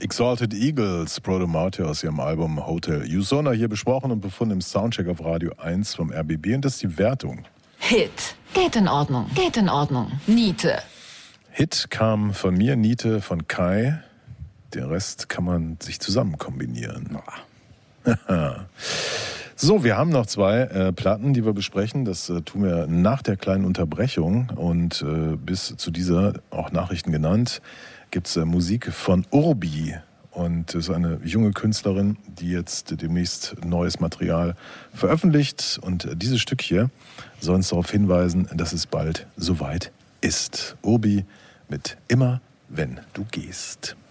Exalted Eagles, Proto-Martyr aus ihrem Album Hotel Usona, hier besprochen und befunden im Soundcheck auf Radio 1 vom RBB. Und das ist die Wertung. Hit. Geht in Ordnung. Geht in Ordnung. Niete. Hit kam von mir, Niete von Kai. Den Rest kann man sich zusammen kombinieren. So, wir haben noch zwei Platten, die wir besprechen. Das tun wir nach der kleinen Unterbrechung. Und bis zu dieser, auch Nachrichten genannt, gibt es Musik von Urbi. Und das ist eine junge Künstlerin, die jetzt demnächst neues Material veröffentlicht. Und dieses Stück hier soll uns darauf hinweisen, dass es bald soweit ist. Urbi mit Immer, wenn du gehst.